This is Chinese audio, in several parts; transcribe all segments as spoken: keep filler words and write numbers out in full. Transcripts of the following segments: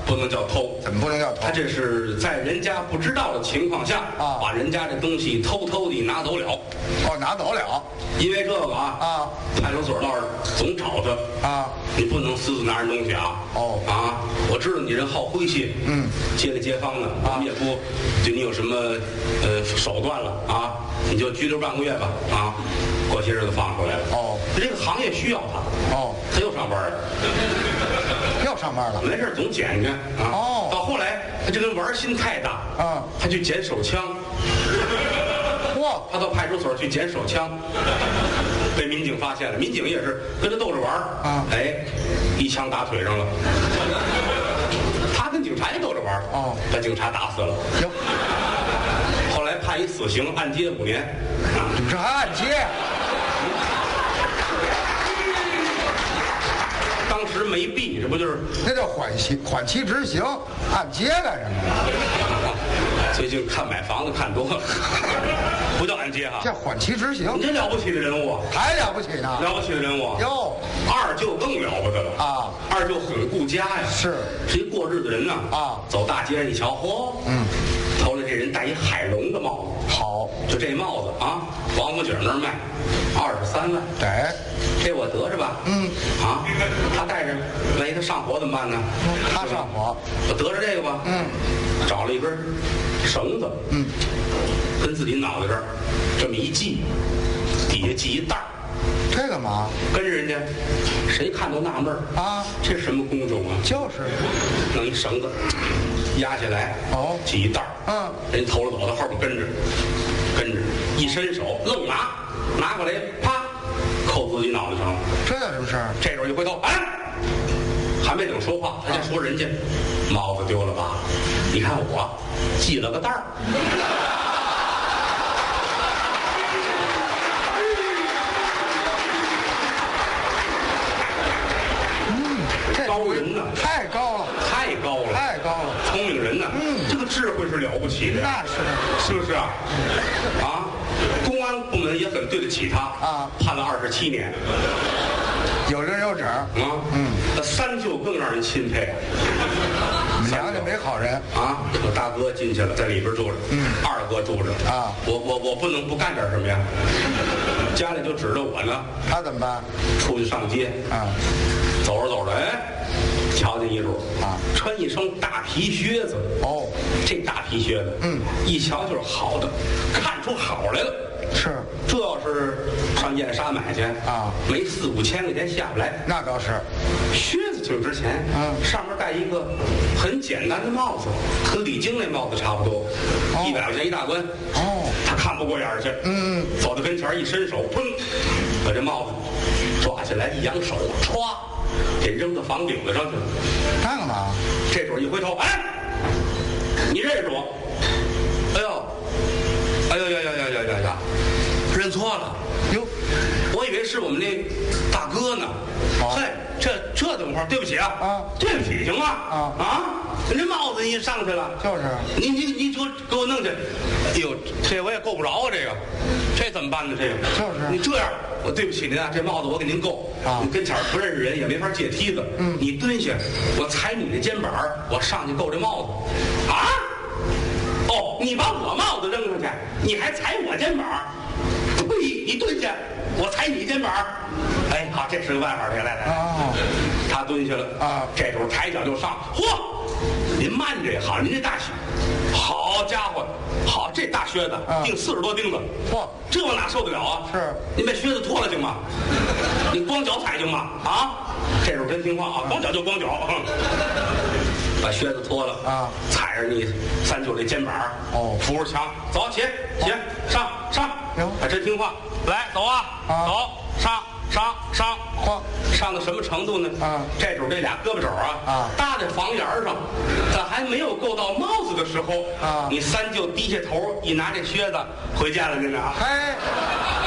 不能叫偷。 怎么不能叫偷？ 他这是在人家不知道的情况下啊， 把人家这东西偷偷地拿走了。 哦，拿走了。 因为这个啊啊， 派出所那儿总找他啊， 你不能私自拿人东西啊。 哦啊，我知道你人好诙谐， 嗯， 街里街坊的，我们也不对你有什么呃手段了啊，你就拘留半个月吧啊，过些日子放出来了。 哦， 这个行业需要他。 哦， 他又上班了。 又上班了。 没事总捡去啊。 哦， 到后来他这个玩心太大啊， 他去捡手枪。 嚯， 他到派出所去捡手枪，被民警发现了。民警也是跟他逗着玩啊， 哎，一枪打腿上了。他跟警察也逗着玩哦， 把警察打死了。 哟， 后来判一死刑，按揭五年。啊， 这还按揭？ 当时没币，这不就是那叫缓期缓期执行，按揭干什么？ 最近看买房子看多了，不叫按揭哈， 这缓期执行， 你这了不起的人物啊， 还了不起呢？ 了不起的人物啊。 哟， 二舅更了不得了啊！ 二舅很顾家呀， 是是一过日子人呐啊。 走大街上一瞧，嚯， 嗯， 头里这人戴一海龙的帽子， 好， 就这帽子啊，王府井那儿卖二十三万， 得， 这我得着吧？ 嗯， 啊，他带着，万一他上火怎么办呢？ 他上火， 我得着这个吧？ 嗯， 找了一根绳子， 嗯， 跟自己脑袋这儿这么一系，底下系一带儿。 这干嘛？ 跟人家谁看都纳闷儿啊， 这是什么工种啊？ 就是弄一绳子压下来， 哦系一带儿， 嗯， 人头了走到后边跟着，跟着一伸手愣拿，拿过来啪扣自己脑袋上了。 这有什么事儿？ 这时候一回头，哎，还没等说话，他先说人家帽子丢了吧？你看我系了个带儿。高人呐， 太高了， 太高了， 太高了， 聪明人呐， 嗯， 这个智慧是了不起的， 那是的， 是不是啊？啊，公安部门也很对得起他啊， 判了二十七年， 有零有整啊，嗯，那三舅更让人钦佩啊。 娘家没好人啊！我大哥进去了，在里边住着， 嗯， 二哥住着啊。 我我我不能不干点什么呀？家里就指着我呢。 他怎么办？ 出去上街啊， 走着走着，哎，瞧见一主啊， 穿一双大皮靴子。 哦， 这大皮靴子， 嗯， 一瞧就是好的，看出好来了。 是， 这要是上燕莎买去啊， 没四五千块钱下不来。 那倒是， 靴子挺值钱， 嗯， 上面戴一个很简单的帽子，跟李菁那帽子差不多，一百块钱一大关。 哦， 他看不过眼去， 嗯， 走到跟前一伸手，砰，把这帽子抓起来，一扬手，歘，给扔到房顶子上去了。 那干嘛？ 这时候一回头，哎，你认识我？哎呦，哎呦呀呀呀呀呀呀，认错了。 哟， 我以为是我们那大哥呢。 哦嗨，这这怎么回事？对不起啊， 啊， 对不起，行吗？ 啊啊，人帽子你上去了， 就是你你你给我给我弄去。哎呦，这我也够不着啊，这个，这怎么办呢？这个就是你这样，我对不起您啊，这帽子我给您够啊， 你跟前儿不认识人也没法借梯子， 嗯， 你蹲下，我踩你的肩膀，我上去够这帽子，啊？哦，你把我帽子扔上去，你还踩我肩膀？呸！你蹲下，我踩你肩膀。哎，好，这是个办法，来来来。 哦， 他蹲下了啊， 这时候抬脚就上，嚯！您慢着，好，您这大靴，好家伙，好这大靴子， 啊钉四十多钉子， 嚯， 这我哪受得了啊？ 是， 您把靴子脱了行吗？你光脚踩行吗？啊，这时候真听话啊，光脚就光脚。把靴子脱了啊， 踩着你三舅这肩膀， 哦， 扶着墙，走起起，上上， 哟， 还真听话，来走啊， 啊走上上上， 嚯， 上到什么程度呢？ 啊， 这主这俩胳膊肘啊， 啊， 搭在房檐上，在还没有够到帽子的时候， 啊， 你三舅低下头一拿这靴子回家了，您啊， 嘿，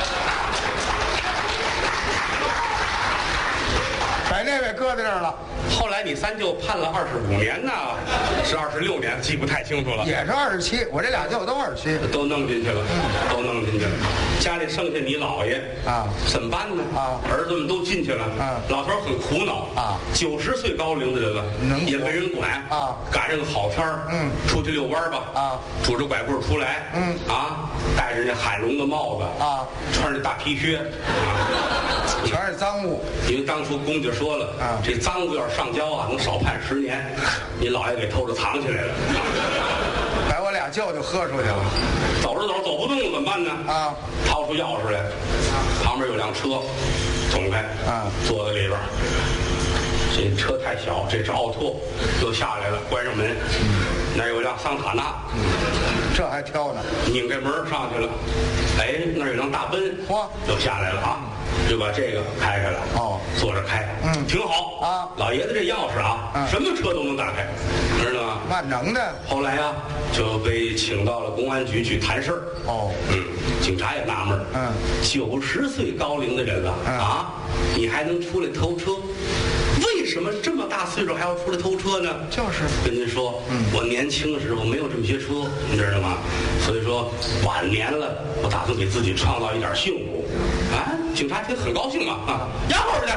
把那位搁在这儿了， 后来你三舅判了二十五年呢，是二十六年，记不太清楚了。 也是二十七，我这俩舅都二十七， 都弄进去了，都弄进去了。家里剩下你姥爷啊， 怎么办呢？ 啊， 儿子们都进去了， 啊， 老头很苦恼啊， 九十岁高龄的人了， 能也没人管啊， 赶上个好天儿， 嗯， 出去遛弯吧， 啊， 拄着拐棍出来， 嗯， 啊，戴着那海龙的帽子， 啊， 穿着大皮靴，啊， 全是赃物。 因为当初公家说了， 啊， 这赃物要是上交啊，能少判十年，你姥爷给偷着藏起来了， 把我俩舅就喝出去了。 走着走着走不动了，怎么办呢？ 啊， 掏出钥匙来，旁边有辆车，总开， 啊， 坐在里边。这车太小，这是奥拓，又下来了，关上门。那有辆桑塔纳， 这还挑呢。 拧开门上去了。哎，那有辆大奔， 嚯， 又下来了啊，就把这个开开了。 哦， 坐着开， 嗯， 挺好啊。 老爷子这钥匙啊， 嗯， 什么车都能打开，知道吗？ 万能的。 后来啊，就被请到了公安局去谈事儿。 哦， 嗯，警察也纳闷儿。 嗯， 九十岁高龄的人了， 嗯， 啊，你还能出来偷车？为什么这么大岁数还要出来偷车呢？ 就是跟您说，嗯，我年轻的时候没有这么些车，你知道吗？所以说晚年了，我打算给自己创造一点幸福。啊，警察听很高兴嘛，啊，压后去。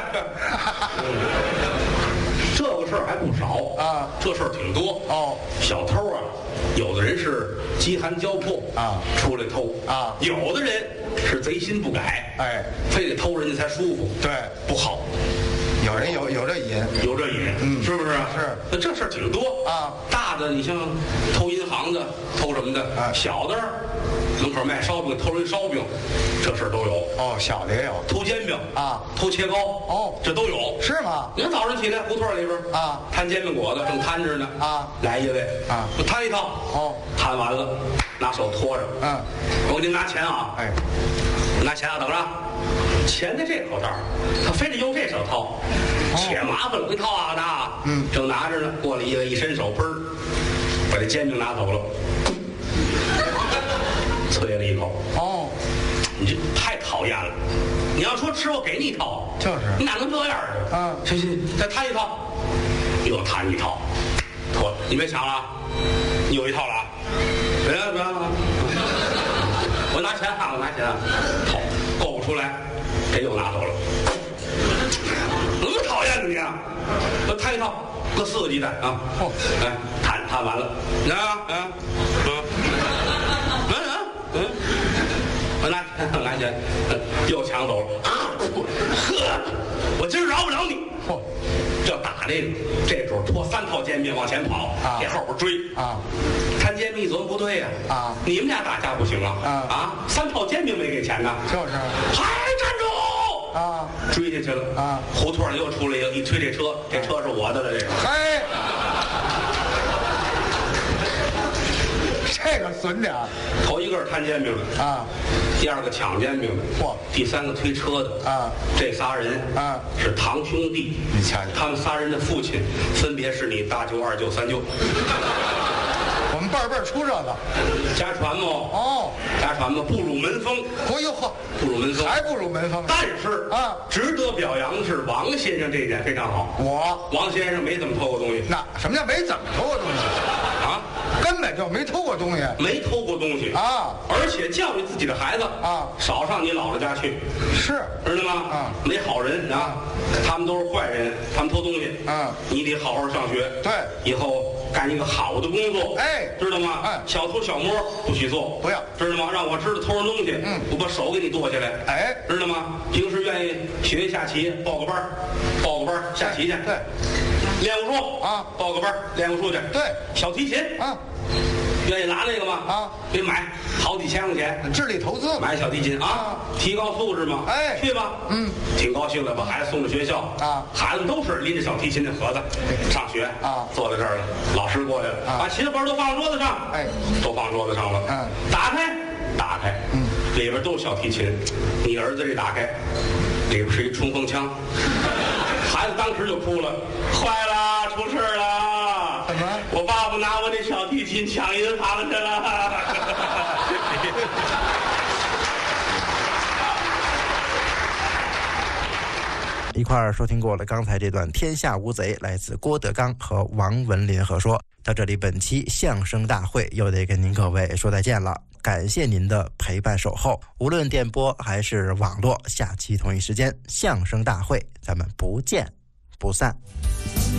这个事儿还不少啊， 这事儿挺多哦。 小偷啊，有的人是饥寒交迫啊， 出来偷啊， 有的人是贼心不改， 哎， 非得偷人家才舒服， 对， 不好。 有人有有这瘾， 有这瘾， 嗯， 是不是？ 是。 那这事儿挺多啊， 大的你像偷银行的，偷什么的啊， 小的门口卖烧饼偷人烧饼，这事儿都有。 哦，小的也有， 偷煎饼啊， 偷切糕， 哦， 这都有。 是吗？ 你看早上起来胡同里边啊， 摊煎饼果子正摊着呢， 啊， 来一位啊， 我摊一套， 哦， 摊完了，拿手托着， 嗯， 我给您拿钱啊， 哎， 拿钱啊，等着，钱在这口袋儿，他非得用这手掏，且麻烦了，给你掏啊，拿， 嗯， 正拿着呢，过来一位一伸手，砰，把这煎饼拿走了，啐了一口， 哦， 你这太讨厌了。你要说吃，我给你一套， 就是你哪能这样啊？ 嗯， 行行，再摊一套，又摊一套，妥，你别抢了啊，你有一套了啊，别别，我拿钱啊，我拿钱啊，好，够不出来，这又拿走了，怎么讨厌你啊？我摊一套，搁四个鸡蛋啊， 哦， 哎，摊摊完了，你看啊，嗯，嗯，嗯嗯。我拿我拿钱，又抢走了。呵，我今儿饶不了你。 嚯， 要打这个，这主拖三套煎饼往前跑， 啊， 这后边追啊。 摊煎饼一琢磨不对呀， 啊， 你们俩打架不行啊， 啊啊，三套煎饼没给钱呢， 就是， 还站住！ 啊， 追下去了啊， 胡同里又出来一个，一推这车，这车是我的了，这个。 嘿。这个损点儿， 头一个是摊煎饼的啊， 第二个抢煎饼的， 嚯， 第三个推车的啊， 这仨人啊是堂兄弟， 你瞧瞧， 他们仨人的父亲分别是你大舅、二舅、三舅， 我们辈儿辈儿出这个， 家传嘛， 哦， 家传嘛，不辱门风， 哎呦呵， 不辱门风， 还不如门风， 但是啊， 值得表扬的是王先生这一点非常好， 我王先生没怎么偷过东西， 那什么叫没怎么偷过东西啊？ 根本就没偷过东西， 没偷过东西啊， 而且教育自己的孩子啊， 少上你姥姥家去， 是， 知道吗？ 啊， 没好人啊，他们都是坏人，他们偷东西， 啊， 你得好好上学， 对， 以后干一个好的工作， 哎， 知道吗？ 哎， 小偷小摸不许做， 不要， 知道吗？让我知道偷人东西， 嗯， 我把手给你剁下来， 哎， 知道吗？平时愿意学下棋，报个班儿，报个班儿下棋去， 对， 练武术啊， 报个班儿练武术去， 对， 小提琴啊。 愿意拿那个吗？ 啊， 给买好几千块钱， 智力投资， 买小提琴啊， 啊提高素质嘛。 哎， 去吧， 嗯， 挺高兴的，把孩子送到学校啊， 孩子们都是拎着小提琴的盒子上学啊， 坐在这儿了，老师过来了， 啊， 把琴盒都放桌子上， 哎， 都放桌子上了， 嗯， 打开，打开， 嗯， 里边都是小提琴，你儿子这打开，里边是一冲锋枪，孩子当时就哭了，坏了，出事了。 怎么？ 我爸爸拿我那小提琴抢银行去了。 一块儿收听过了刚才这段《天下无贼》，来自郭德纲和王文林合说。到这里，本期相声大会又得跟您各位说再见了。感谢您的陪伴守候，无论电波还是网络，下期同一时间相声大会咱们不见不散。